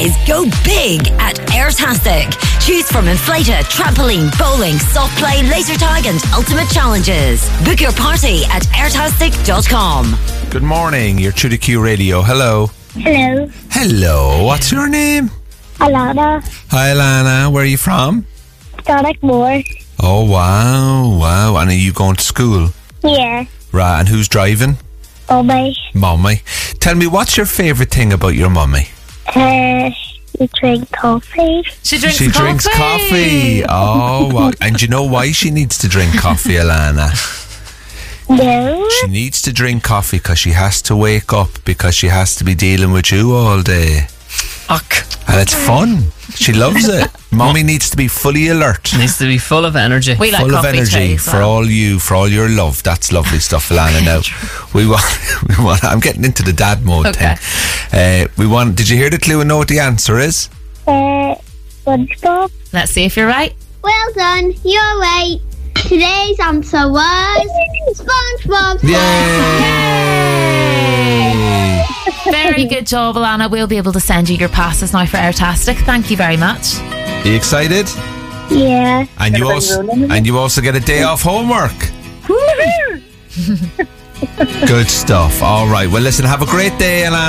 Saturdays go big at Airtastic. Choose from inflator, trampoline, bowling, soft play, laser tag and ultimate challenges. Book your party at airtastic.com. Good morning, you're True to Q Radio. Hello. Hello. Hello, what's your name? Alana. Hi Alana, where are you from? Donegal. Oh wow. And are you going to school? Yeah. Right, and who's driving? Mummy. Mummy. Tell me, what's your favourite thing about your mummy? You drink coffee. She drinks She drinks coffee. Oh, wow. And do you know why she needs to drink coffee, Alana? No. She needs to drink coffee because she has to wake up, because she has to be dealing with you all day. Fuck. And it's fun. She loves it. Mummy needs to be fully alert. Needs to be full of energy. We like Full of coffee energy too, for all you, for all your love. That's lovely stuff, Alana. Now, we want. I'm getting into the dad mode Okay. thing. Did you hear the clue and know what the answer is? SpongeBob. Let's see if you're right. Well done. You're right. Today's answer was SpongeBob. Yay! Very good job, Alana. We'll be able to send you your passes now for Airtastic. Thank you very much. Are you excited? Yeah. And you also get a day off homework. Good stuff. All right. Well, listen. Have a great day, Alana.